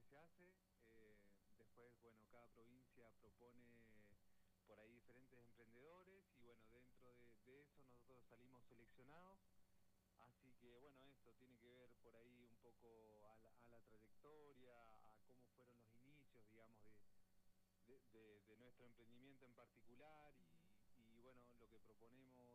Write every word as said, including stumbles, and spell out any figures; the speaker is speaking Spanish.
se hace. Eh, después, bueno, cada provincia propone por ahí diferentes emprendedores y bueno, dentro de, de eso nosotros salimos seleccionados. Así que bueno, esto tiene que ver por ahí un poco a la, a la trayectoria, a cómo fueron los inicios, digamos, de, de, de, de nuestro emprendimiento en particular y, y bueno, lo que proponemos